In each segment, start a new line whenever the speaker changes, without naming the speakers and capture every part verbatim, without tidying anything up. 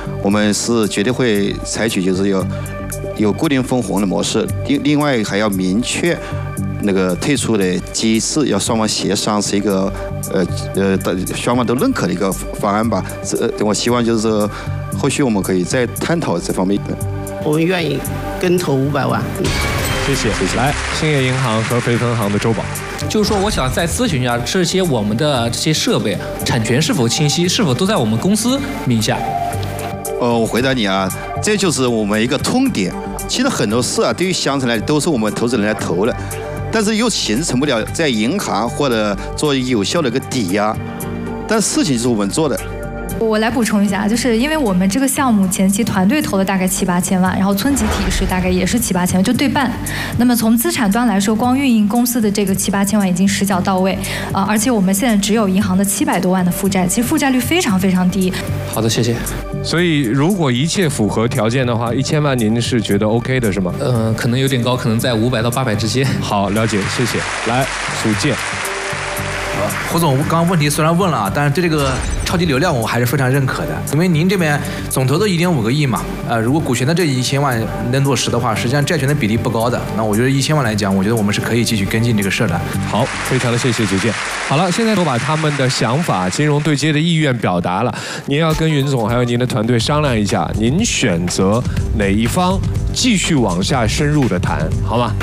我们是绝对会采取就是有有固定分红的模式，另另外还要明确那个退出的机制，要双方协商是一个呃呃双方都认可的一个方案吧。这我希望就是后续我们可以再探讨这方面的。
我们愿意跟投五百万。
谢谢，谢谢。来，兴业银行合肥分行的周宝。
就是说，我想再咨询一下，这些我们的这些设备产权是否清晰，是否都在我们公司名下？
呃，我回答你啊，这就是我们一个痛点。其实很多事啊，对于乡村来都是我们投资人来投的，但是又形成不了在银行或者做有效的一个抵押，但事情是我们做的。
我来补充一下，就是因为我们这个项目前期团队投了大概七八千万，然后村集体是大概也是七八千万，就对半。那么从资产端来说，光运营公司的这个七八千万已经实缴到位啊、呃，而且我们现在只有银行的七百多万的负债，其实负债率非常非常低。
好的，谢谢。
所以如果一切符合条件的话，一千万您是觉得 OK 的是吗？
呃，可能有点高，可能在五百到八百之间。
好，了解，谢谢。来，属建。
胡总，刚刚问题虽然问了啊，但是对这个超级流量我还是非常认可的，因为您这边总投的一点五个亿嘛，呃，如果股权的这一千万能落实的话，实际上债权的比例不高的，那我觉得一千万来讲，我觉得我们是可以继续跟进这个事的。
好，非常的谢谢九建。好了，现在都把他们的想法、金融对接的意愿表达了，您要跟云总还有您的团队商量一下，您选择哪一方继续往下深入的谈，好吗？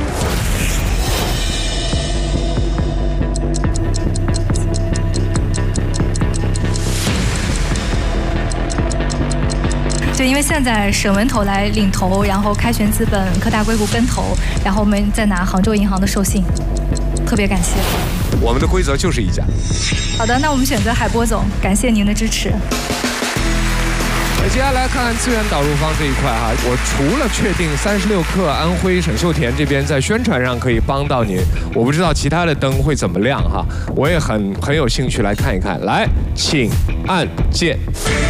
就因为现在沈文投来领投，然后开泉资本、科大硅谷跟投，然后我们再拿杭州银行的授信，特别感谢。
我们的规则就是一家。
好的，那我们选择海波总，感谢您的支持。
接下来看看资源导入方这一块哈，我除了确定三十六氪、安徽沈秀田这边在宣传上可以帮到您，我不知道其他的灯会怎么亮哈，我也很很有兴趣来看一看。来，请按键。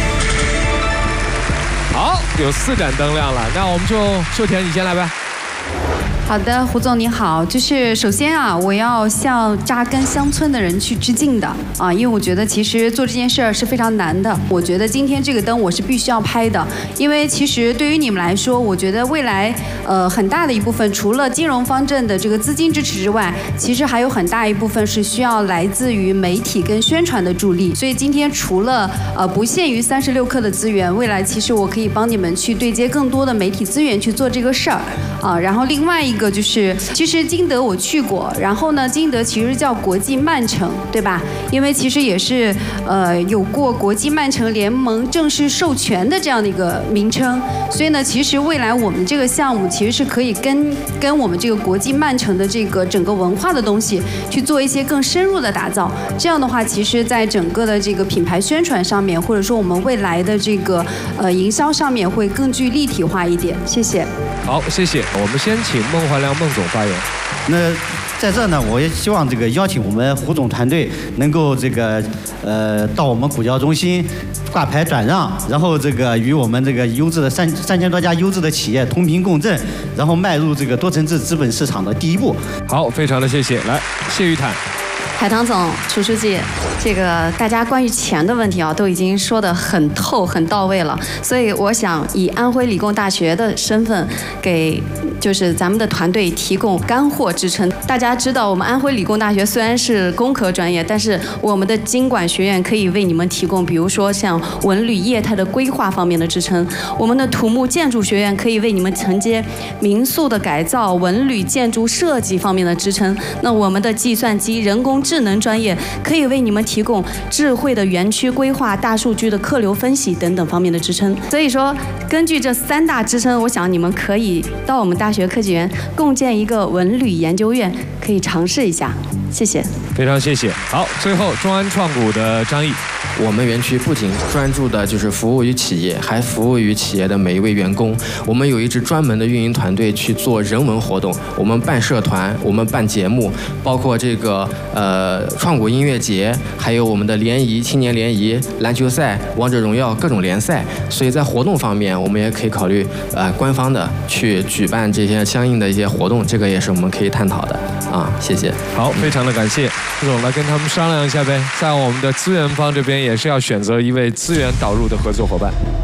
好，有四盏灯亮了，那我们就秀田你先来呗。
好的，胡总你好，就是首先啊，我要向扎根乡村的人去致敬的啊，因为我觉得其实做这件事儿是非常难的。我觉得今天这个灯我是必须要拍的，因为其实对于你们来说，我觉得未来呃很大的一部分，除了金融方正的这个资金支持之外，其实还有很大一部分是需要来自于媒体跟宣传的助力。所以今天除了呃不限于三十六氪的资源，未来其实我可以帮你们去对接更多的媒体资源去做这个事儿啊。然后另外一个。一个就是，其实金德我去过，然后呢，金德其实叫国际慢城，对吧？因为其实也是呃有过国际慢城联盟正式授权的这样的一个名称，所以呢，其实未来我们这个项目其实是可以跟跟我们这个国际慢城的这个整个文化的东西去做一些更深入的打造。这样的话，其实在整个的这个品牌宣传上面，或者说我们未来的这个呃营销上面会更具立体化一点。谢谢。
好，谢谢。我们先请孟怀良孟总发言。
那在这呢，我也希望这个邀请我们胡总团队能够这个呃到我们股交中心挂牌转让，然后这个与我们这个优质的三三千多家优质的企业同频共振，然后迈入这个多层次资本市场的第一步。
好，非常的谢谢。来，谢玉坦。
海棠总、楚书记，这个大家关于钱的问题啊，都已经说得很透、很到位了。所以我想以安徽理工大学的身份，给就是咱们的团队提供干货支撑。大家知道，我们安徽理工大学虽然是工科专业，但是我们的经管学院可以为你们提供，比如说像文旅业态的规划方面的支撑；我们的土木建筑学院可以为你们承接民宿的改造、文旅建筑设计方面的支撑。那我们的计算机、人工智能专业可以为你们提供智慧的园区规划、大数据的客流分析等等方面的支撑。所以说，根据这三大支撑，我想你们可以到我们大学科技园共建一个文旅研究院，可以尝试一下。谢谢。
非常谢谢。好，最后中安创股的张毅。
我们园区不仅专注的就是服务于企业，还服务于企业的每一位员工。我们有一支专门的运营团队去做人文活动，我们办社团，我们办节目，包括这个呃创股音乐节，还有我们的联谊、青年联谊、篮球赛、王者荣耀各种联赛。所以在活动方面，我们也可以考虑呃官方的去举办这些相应的一些活动，这个也是我们可以探讨的啊。谢谢。
好，非常的感谢。副总来跟他们商量一下呗，在我们的资源方这边也是要选择一位资源导入的合作伙伴。